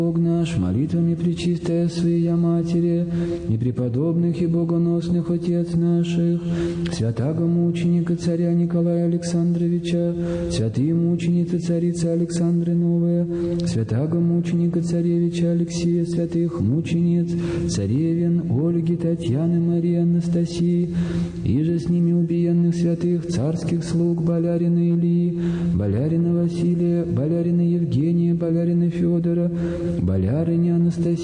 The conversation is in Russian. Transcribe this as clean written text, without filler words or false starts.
Бог наш, молитвами пречистая Своя Матери, и преподобных и богоносных Отец наших, святаго мученика царя Николая Александровича, святые мученицы царицы Александры Новая, святаго мученика царевича Алексея, святых мучениц царевен Ольги, Татьяны, Марии, Анастасии, и же с ними убиенных святых царских слуг болярина Илии, болярина Василия, болярина Евгения, болярина Федора, болярыни Анастасии,